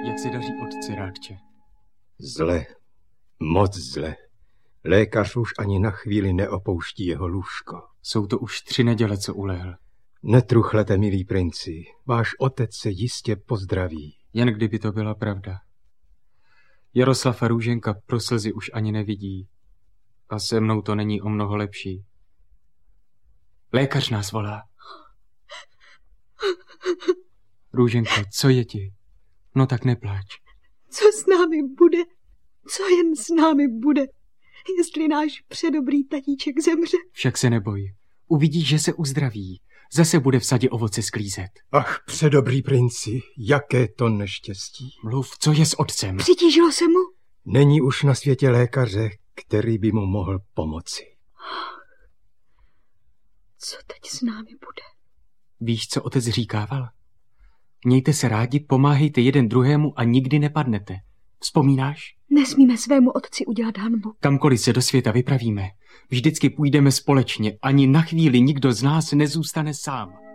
Jak se daří otci, Rádče? Zle, moc zle. Lékař už ani na chvíli neopouští jeho lůžko. Jsou to už 3 neděle, co ulehl. Netruchlete, milý princi, váš otec se jistě pozdraví. Jen kdyby to byla pravda. Jaroslav a Růženka pro slzy už ani nevidí. A se mnou to není o mnoho lepší. Lékař nás volá. Růženko, co je ti? No tak nepláč. Co s námi bude? Co jen s námi bude? Jestli náš předobrý tatíček zemře. Však se neboj. Uvidíš, že se uzdraví. Zase bude v sadě ovoce sklízet. Ach, předobrý princi, jaké to neštěstí. Mluv, co je s otcem? Přitížilo se mu? Není už na světě lékaře, který by mu mohl pomoci. Co teď s námi bude? Víš, co otec říkával? Mějte se rádi, pomáhejte jeden druhému a nikdy nepadnete. Vzpomínáš? Nesmíme svému otci udělat hanbu. Kamkoliv se do světa vypravíme, vždycky půjdeme společně. Ani na chvíli nikdo z nás nezůstane sám.